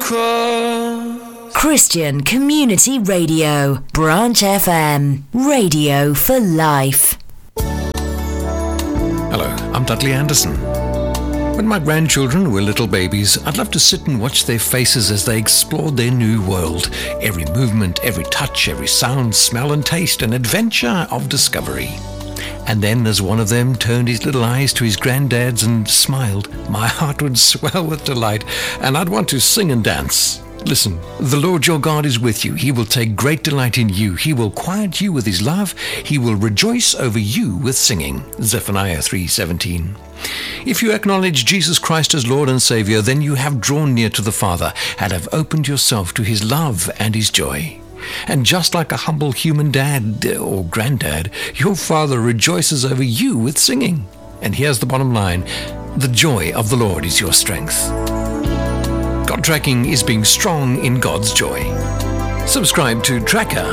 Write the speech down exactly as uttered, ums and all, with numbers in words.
Christian Community Radio, Branch F M, radio for life. Hello, I'm Dudley Anderson. When my grandchildren were little babies, I'd love to sit and watch their faces as they explored their new world. Every movement, every touch, every sound, smell and taste, an adventure of discovery. And then as one of them turned his little eyes to his granddad's and smiled, my heart would swell with delight, and I'd want to sing and dance. Listen, the Lord your God is with you. He will take great delight in you. He will quiet you with his love. He will rejoice over you with singing. Zephaniah three seventeen. If you acknowledge Jesus Christ as Lord and Savior, then you have drawn near to the Father and have opened yourself to his love and his joy. And just like a humble human dad or granddad, your Father rejoices over you with singing. And here's the bottom line: the joy of the Lord is your strength. God Tracking is being strong in God's joy. Subscribe to Tracker